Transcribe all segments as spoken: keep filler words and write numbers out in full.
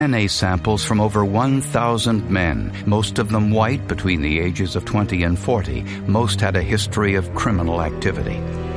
D N A samples from over one thousand men, most of them white between the ages of twenty and forty. Most had a history of criminal activity.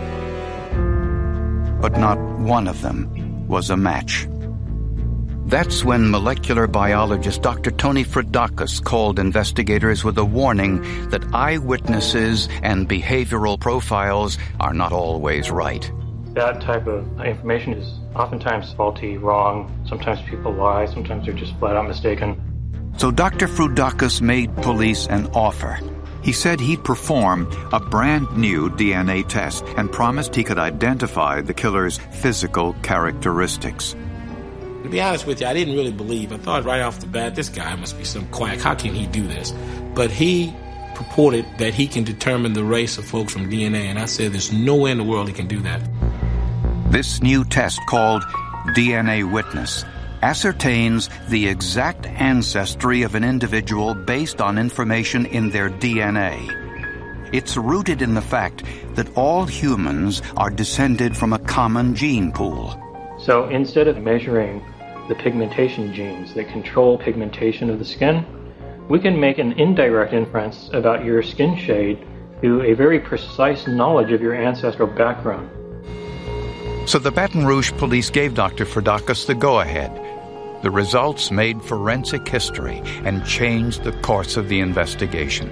But not one of them was a match. That's when molecular biologist Doctor Tony Froudakis called investigators with a warning that eyewitnesses and behavioral profiles are not always right. That type of information is oftentimes faulty, wrong. Sometimes people lie. Sometimes they're just flat out mistaken. So Doctor Froudakis made police an offer. He said he'd perform a brand new D N A test and promised he could identify the killer's physical characteristics. To be honest with you, I didn't really believe. I thought right off the bat, this guy must be some quack. How can he do this? But he purported that he can determine the race of folks from D N A, and I said there's no way in the world he can do that. This new test, called D N A Witness, ascertains the exact ancestry of an individual based on information in their D N A. It's rooted in the fact that all humans are descended from a common gene pool. So instead of measuring the pigmentation genes that control pigmentation of the skin, we can make an indirect inference about your skin shade through a very precise knowledge of your ancestral background. So the Baton Rouge police gave Doctor Froudakis the go-ahead. The results made forensic history and changed the course of the investigation.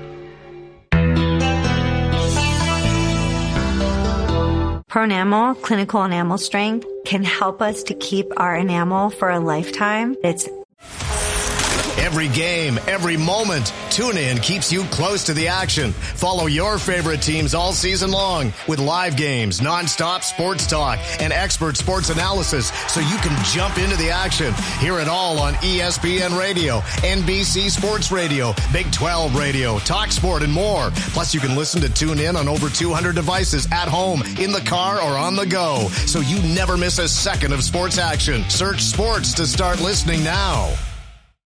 Pronamel, clinical enamel strength, can help us to keep our enamel for a lifetime. It's Every game, every moment, TuneIn keeps you close to the action. Follow your favorite teams all season long with live games, nonstop sports talk, and expert sports analysis so you can jump into the action. Hear it all on E S P N Radio, N B C Sports Radio, Big twelve Radio, TalkSport, and more. Plus, you can listen to TuneIn on over two hundred devices at home, in the car, or on the go, so you never miss a second of sports action. Search sports to start listening now.